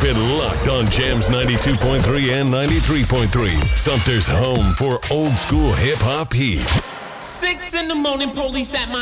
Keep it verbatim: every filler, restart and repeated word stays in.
Keep it locked on Jams ninety-two point three and ninety-three point three. Sumter's home for old school hip hop heat. Six in the morning, police at my